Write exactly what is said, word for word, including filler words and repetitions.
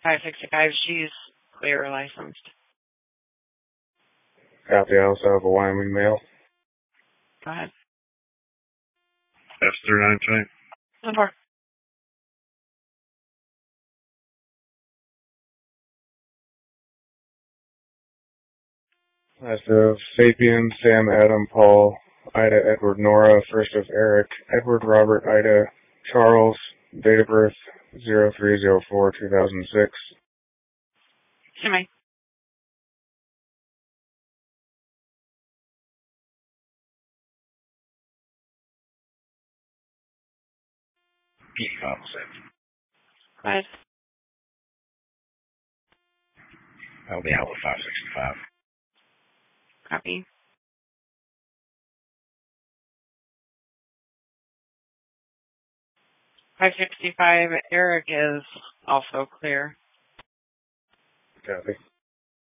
five sixty-five, she's clear licensed. Copy. I also have a Wyoming male. Go ahead. F three nine twenty. One more. That's the Sapien, Sam, Adam, Paul, Ida, Edward, Nora, first of Eric, Edward, Robert, Ida, Charles, date of birth zero three zero four two thousand six. Semi. P five seven. Go ahead. That'll be out with five sixty-five. Copy. five sixty-five, Eric is also clear. Copy.